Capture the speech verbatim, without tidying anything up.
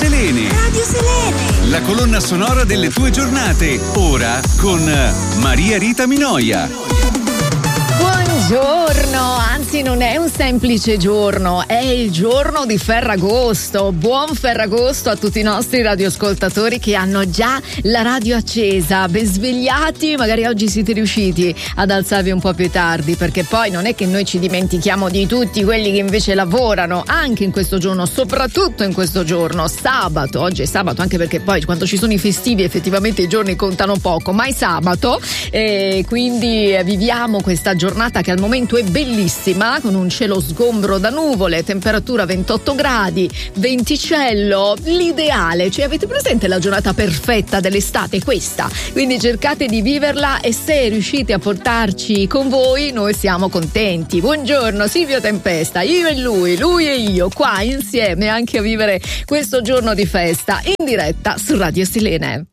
Selene. Radio Selene. La colonna sonora delle tue giornate. Ora con Maria Rita Minoia. Buongiorno, anzi non è un semplice giorno, è il giorno di Ferragosto. Buon Ferragosto a tutti i nostri radioascoltatori che hanno già la radio accesa, ben svegliati. Magari oggi siete riusciti ad alzarvi un po' più tardi, perché poi non è che noi ci dimentichiamo di tutti quelli che invece lavorano anche in questo giorno, soprattutto in questo giorno, sabato. Oggi è sabato, anche perché poi quando ci sono i festivi effettivamente i giorni contano poco, ma è sabato e quindi viviamo questa giornata che al momento è bellissima, con un cielo sgombro da nuvole, temperatura ventotto gradi, venticello, l'ideale. Cioè, avete presente la giornata perfetta dell'estate? Questa, quindi cercate di viverla e se riuscite a portarci con voi noi siamo contenti. Buongiorno Silvio Tempesta, io e lui, lui e io qua insieme anche a vivere questo giorno di festa in diretta su Radio Selene.